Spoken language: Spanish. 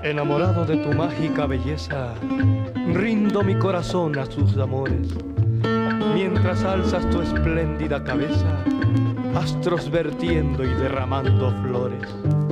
Enamorado de tu mágica belleza, rindo mi corazón a tus amores. Mientras alzas tu espléndida cabeza, astros vertiendo y derramando flores.